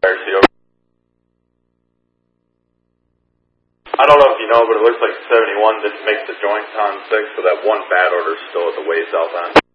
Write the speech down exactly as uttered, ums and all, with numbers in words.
I don't know if you know, but it looks like seventy-one didn't make the joint on six, so that one bad order is still at the way south end.